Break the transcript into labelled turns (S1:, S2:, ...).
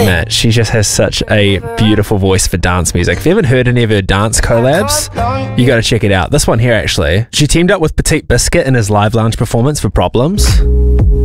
S1: Man, she just has such a beautiful voice for dance music. If you haven't heard any of her dance collabs, you gotta check it out. This one here, actually. She teamed up with Petite Biscuit in his Live Lounge performance for Problems.